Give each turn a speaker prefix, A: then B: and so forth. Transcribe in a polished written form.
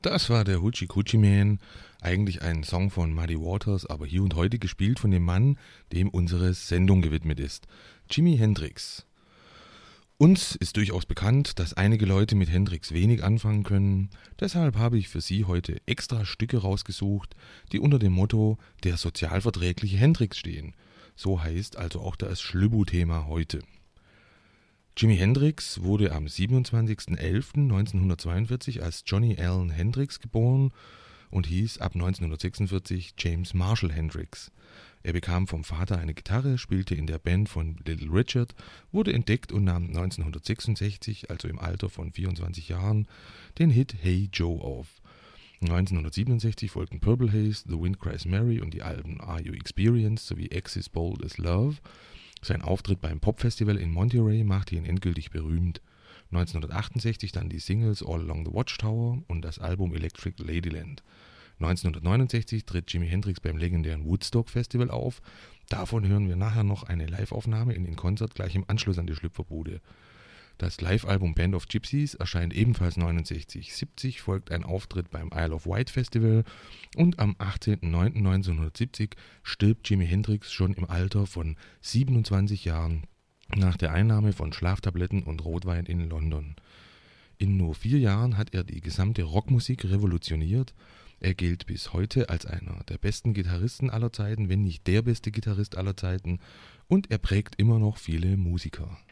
A: Das war der Hoochie Coochie Man, eigentlich ein Song von Muddy Waters, aber hier und heute gespielt von dem Mann, dem unsere Sendung gewidmet ist, Jimi Hendrix. Uns ist durchaus bekannt, dass einige Leute mit Hendrix wenig anfangen können, deshalb habe ich für Sie heute extra Stücke rausgesucht, die unter dem Motto der sozialverträgliche Hendrix stehen. So heißt also auch das Schlübbu-Thema heute. Jimi Hendrix wurde am 27.11.1942 als Johnny Allen Hendrix geboren und hieß ab 1946 James Marshall Hendrix. Er bekam vom Vater eine Gitarre, spielte in der Band von Little Richard, wurde entdeckt und nahm 1966, also im Alter von 24 Jahren, den Hit Hey Joe auf. 1967 folgten Purple Haze, The Wind Cries Mary und die Alben Are You Experienced sowie Axis Bold as Love. Sein Auftritt beim Popfestival in Monterey machte ihn endgültig berühmt. 1968 dann die Singles All Along the Watchtower und das Album Electric Ladyland. 1969 tritt Jimi Hendrix beim legendären Woodstock Festival auf. Davon hören wir nachher noch eine Live-Aufnahme in den Konzert gleich im Anschluss an die Schlüpferbude. Das Live-Album Band of Gypsies erscheint ebenfalls 1969. 70 folgt ein Auftritt beim Isle of Wight Festival und am 18.09.1970 stirbt Jimi Hendrix schon im Alter von 27 Jahren nach der Einnahme von Schlaftabletten und Rotwein in London. In nur 4 Jahren hat er die gesamte Rockmusik revolutioniert. Er gilt bis heute als einer der besten Gitarristen aller Zeiten, wenn nicht der beste Gitarrist aller Zeiten, und er prägt immer noch viele Musiker.